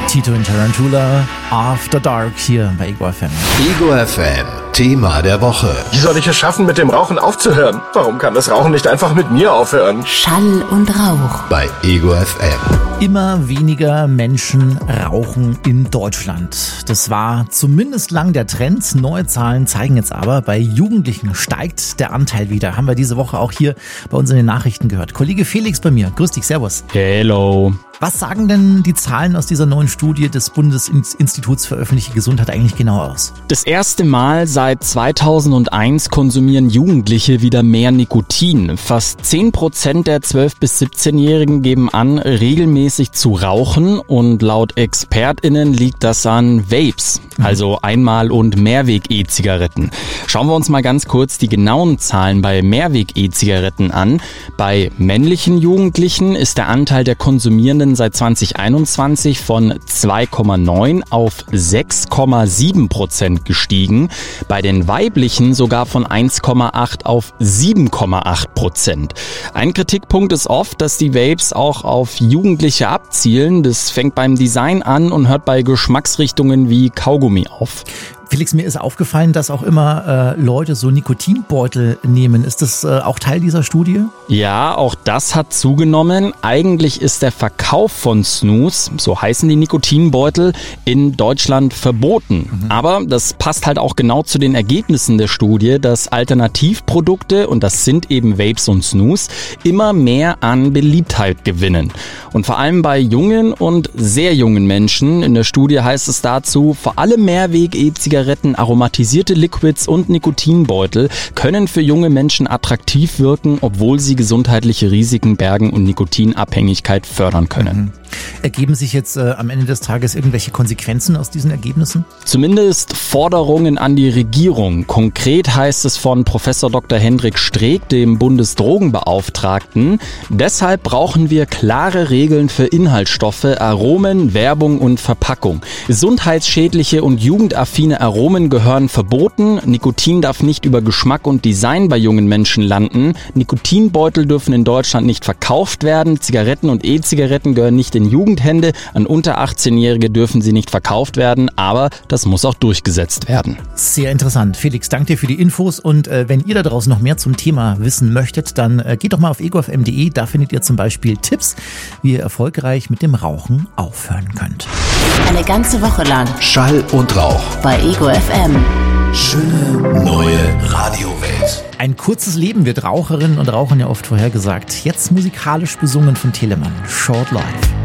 Tito und Tarantula, After Dark hier bei Ego FM. Ego FM, Thema der Woche. Wie soll ich es schaffen, mit dem Rauchen aufzuhören? Warum kann das Rauchen nicht einfach mit mir aufhören? Schall und Rauch. Bei Ego FM. Immer weniger Menschen rauchen in Deutschland. Das war zumindest lang der Trend. Neue Zahlen zeigen jetzt aber, bei Jugendlichen steigt der Anteil wieder. Haben wir diese Woche auch hier bei uns in den Nachrichten gehört. Kollege Felix bei mir. Grüß dich, servus. Hello. Was sagen denn die Zahlen aus dieser neuen Studie des Bundesinstituts für öffentliche Gesundheit eigentlich genau aus? Das erste Mal seit 2001 konsumieren Jugendliche wieder mehr Nikotin. Fast 10% der 12- bis 17-Jährigen geben an, regelmäßig zu rauchen, und laut ExpertInnen liegt das an Vapes, also Einmal- und Mehrweg-E-Zigaretten. Schauen wir uns mal ganz kurz die genauen Zahlen bei Mehrweg-E-Zigaretten an. Bei männlichen Jugendlichen ist der Anteil der Konsumierenden seit 2021 von 2,9 auf 6,7% gestiegen. Bei den weiblichen sogar von 1,8 auf 7,8%. Ein Kritikpunkt ist oft, dass die Vapes auch auf Jugendliche abzielen. Das fängt beim Design an und hört bei Geschmacksrichtungen wie Kaugummi auf. Felix, mir ist aufgefallen, dass auch immer Leute so Nikotinbeutel nehmen. Ist das auch Teil dieser Studie? Ja, auch das hat zugenommen. Eigentlich ist der Verkauf von Snus, so heißen die Nikotinbeutel, in Deutschland verboten. Aber das passt halt auch genau zu den Ergebnissen der Studie, dass Alternativprodukte, und das sind eben Vapes und Snus, immer mehr an Beliebtheit gewinnen. Und vor allem bei jungen und sehr jungen Menschen. In der Studie heißt es dazu, vor allem Mehrweg-E-Zigaretten, aromatisierte Liquids und Nikotinbeutel können für junge Menschen attraktiv wirken, obwohl sie gesundheitliche Risiken bergen und Nikotinabhängigkeit fördern können. Ergeben sich jetzt am Ende des Tages irgendwelche Konsequenzen aus diesen Ergebnissen? Zumindest Forderungen an die Regierung. Konkret heißt es von Professor Dr. Hendrik Streeck, dem Bundesdrogenbeauftragten: Deshalb brauchen wir klare Regeln für Inhaltsstoffe, Aromen, Werbung und Verpackung. Gesundheitsschädliche und jugendaffine Aromen gehören verboten. Nikotin darf nicht über Geschmack und Design bei jungen Menschen landen. Nikotinbeutel dürfen in Deutschland nicht verkauft werden. Zigaretten und E-Zigaretten gehören nicht in Jugendhände. An unter 18-Jährige dürfen sie nicht verkauft werden, aber das muss auch durchgesetzt werden. Sehr interessant. Felix, danke dir für die Infos, und wenn ihr da draußen noch mehr zum Thema wissen möchtet, dann geht doch mal auf egofm.de. Da findet ihr zum Beispiel Tipps, wie ihr erfolgreich mit dem Rauchen aufhören könnt. Eine ganze Woche lang Schall und Rauch. bei Ego FM. Schöne neue Radiowelt. Ein kurzes Leben wird Raucherinnen und Rauchern ja oft vorhergesagt. Jetzt musikalisch besungen von Telemann. Short Life.